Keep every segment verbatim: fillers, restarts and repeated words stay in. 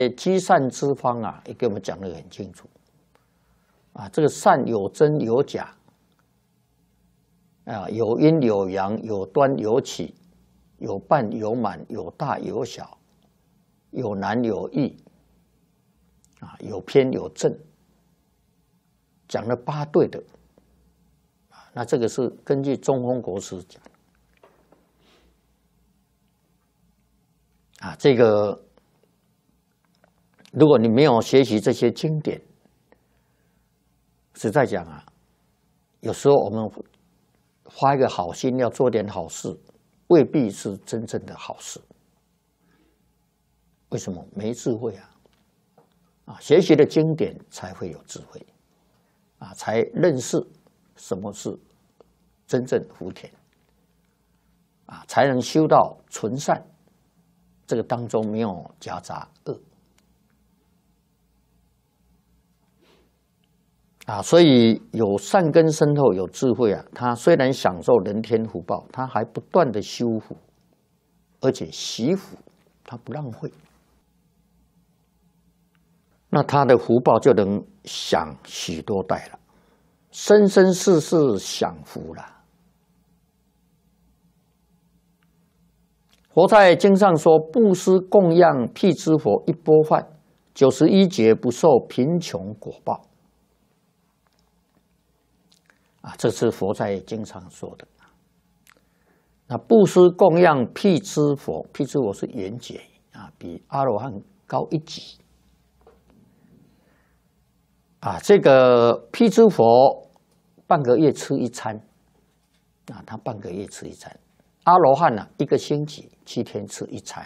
积善之方啊，也给我们讲得很清楚啊。这个善有真有假啊，有阴有阳，有端有起，有半有满，有大有小，有难有易啊，有偏有正，讲了八对的啊。那这个是根据中峰国师讲啊，这个。如果你没有学习这些经典，实在讲啊，有时候我们发一个好心要做点好事，未必是真正的好事。为什么？没智慧啊！啊，学习的经典才会有智慧，啊，才认识什么是真正福田，啊，才能修到纯善，这个当中没有夹杂恶。啊，所以有善根深厚，有智慧啊，他虽然享受人天福报，他还不断的修福，而且惜福，他不浪费。那他的福报就能享许多代了，生生世世享福了。佛在经上说：“布施供养辟支佛一钵饭，九十一劫不受贫穷果报。”啊，这是佛在经上说的。那布施供养辟支佛，辟支佛是圆觉啊，比阿罗汉高一级。啊，这个辟支佛半个月吃一餐，啊，他半个月吃一餐。阿罗汉呢、啊，一个星期七天吃一餐。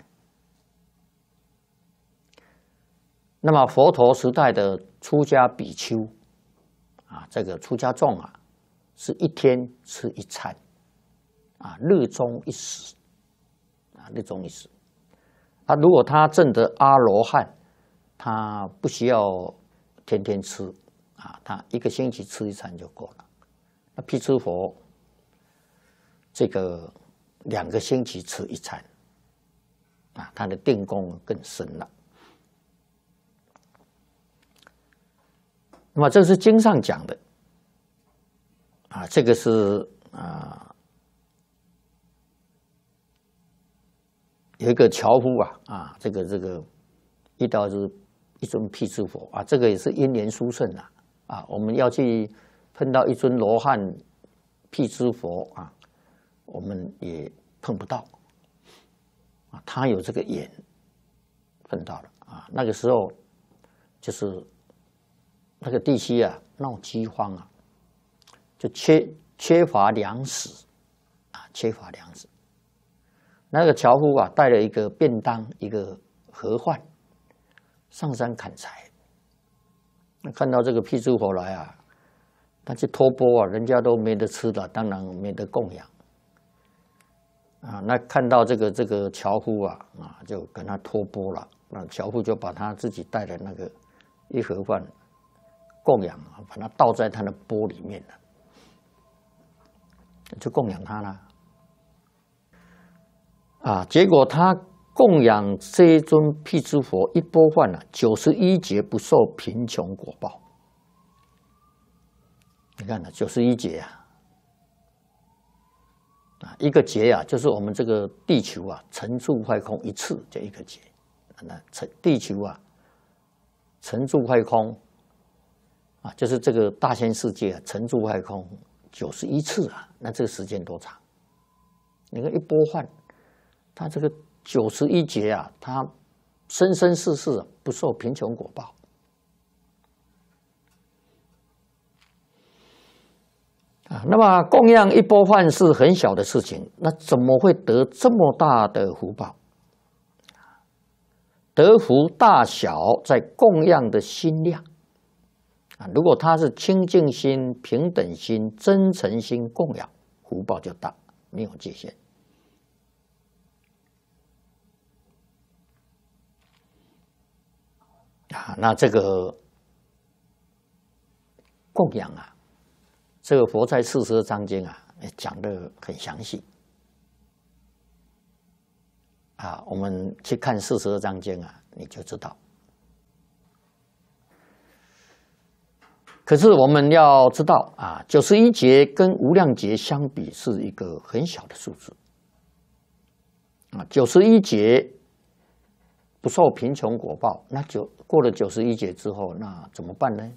那么佛陀时代的出家比丘，啊，这个出家众啊。是一天吃一餐，啊，日中一食，啊，日中一食。啊，如果他证得阿罗汉，他不需要天天吃，啊，他一个星期吃一餐就够了。那辟支佛，这个两个星期吃一餐，啊，他的定功更深了。那么这是经上讲的。啊，这个是啊，有一个樵夫啊，啊，这个这个遇到是一尊辟支佛啊，这个也是因缘殊胜啊，啊，我们要去碰到一尊罗汉辟支佛啊，我们也碰不到啊，他有这个缘碰到了啊，那个时候就是那个地区啊闹饥荒啊。就缺缺乏粮食啊，缺乏粮食。那个樵夫啊，带了一个便当，一个盒饭，上山砍柴。那看到这个辟支佛来啊，他去托钵啊，人家都没得吃的，当然没得供养啊。那看到这个这个樵夫啊，啊，就跟他托钵了。那樵夫就把他自己带的那个一盒饭供养啊，把它倒在他的钵里面了。就供养他了，啊！结果他供养这一尊辟支佛一钵饭啊，九十一劫不受贫穷果报。你看呢，九十一劫啊，啊，一个劫啊，就是我们这个地球啊，沉住坏空一次就一个劫。那沉地球啊，沉住坏空啊，就是这个大千世界啊，沉住坏空。九十一次啊，那这个时间多长？你看一钵饭，他这个九十一劫啊，他生生世世不受贫穷果报啊。那么供养一钵饭是很小的事情，那怎么会得这么大的福报？得福大小在供养的心量。啊，如果他是清净心、平等心、真诚心供养，福报就大，没有界限。啊，那这个供养啊，这个佛在四十二章经啊讲得很详细。啊，我们去看四十二章经啊，你就知道可是我们要知道啊，九十一劫跟无量劫相比是一个很小的数字啊。九十一劫不受贫穷果报，那九过了九十一劫之后，那怎么办呢？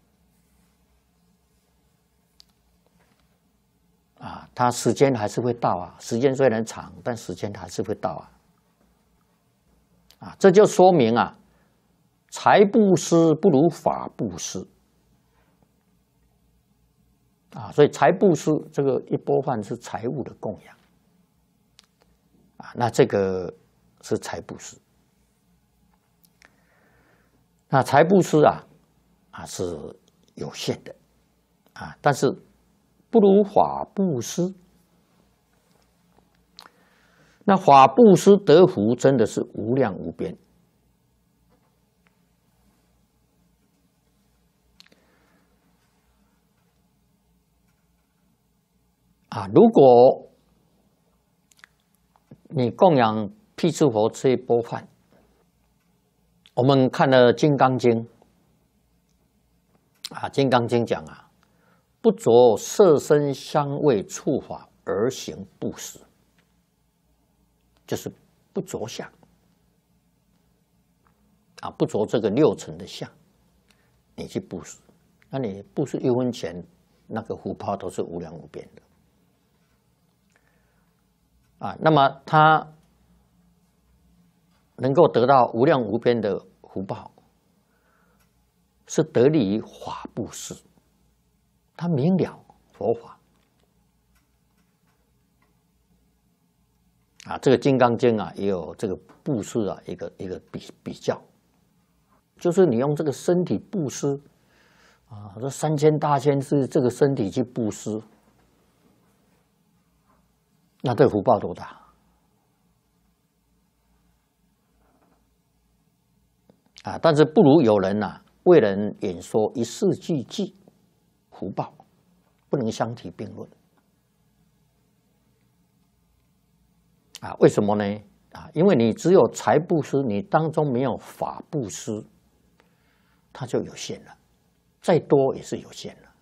啊，它时间还是会到啊，时间虽然长，但时间还是会到啊。啊，这就说明啊，财布施不如法布施。啊，所以财布施这个一波饭是财物的供养，啊，那这个是财布施。那财布施啊，啊是有限的，啊，但是不如法布施。那法布施得福真的是无量无边。啊，如果你供养辟支佛这一钵饭，我们看了《金刚经》啊，《金刚经》讲啊，不着色身香味触法而行布施，就是不着相啊，不着这个六尘的相，你去布施，那你布施一分钱，那个福报都是无量无边的。啊，那么他能够得到无量无边的福报，是得力于法布施，他明了佛法。啊，这个《金刚经》啊，也有这个布施啊，一个一个比比较，就是你用这个身体布施啊，这三千大千是这个身体去布施。那这福报多大啊！但是不如有人呐、啊，为人演说一世俱记，福报不能相提并论啊！为什么呢？啊，因为你只有财布施，你当中没有法布施，它就有限了，再多也是有限了。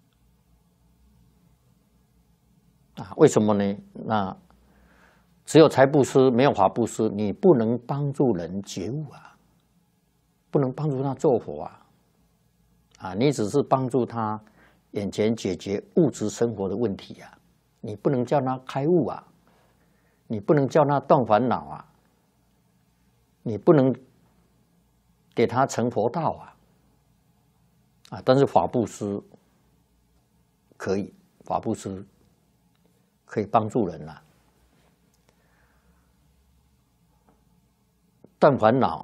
啊，为什么呢？那只有财布施，没有法布施，你不能帮助人觉悟啊，不能帮助他做佛啊，啊，你只是帮助他眼前解决物质生活的问题啊，你不能叫他开悟啊，你不能叫他断烦恼啊，你不能给他成佛道啊，啊，但是法布施可以，法布施可以帮助人啊，断烦恼，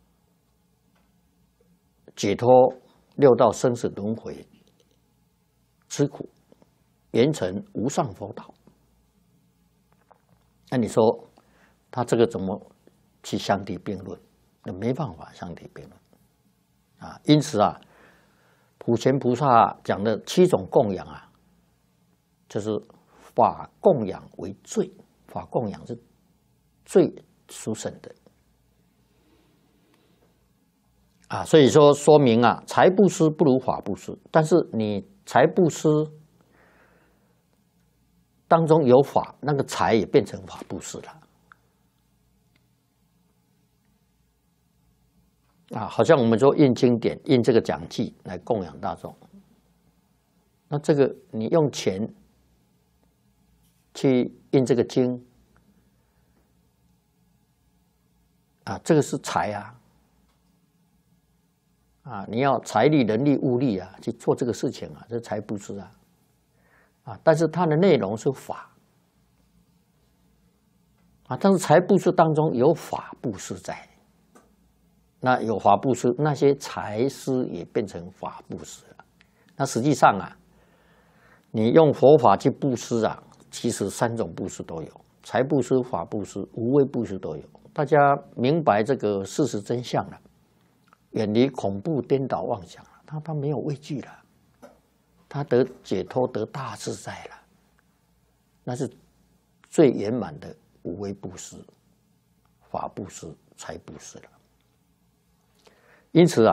解脱六道生死轮回之苦，圆成无上佛道。那你说他这个怎么去相提并论？那没办法相提并论啊！因此啊，普贤菩萨讲的七种供养啊，就是法供养为最，法供养是最殊胜的啊。所以说，说明啊，财布施不如法布施，但是你财布施当中有法，那个财也变成法布施了啊。好像我们说印经典、印这个讲记来供养大众，那这个你用钱去印这个经啊，这个是财啊，啊，你要财力、人力、物力啊，去做这个事情啊，这财布施啊，啊，但是它的内容是法啊，但是财布施当中有法布施在，那有法布施，那些财施也变成法布施了。那实际上啊，你用佛法去布施啊，其实三种布施都有，财布施、法布施、无畏布施都有。大家明白这个事实真相了，远离恐怖颠倒妄想了，他他没有畏惧了，他得解脱，得大自在了，那是最圆满的无畏布施、法布施、财布施了。因此啊。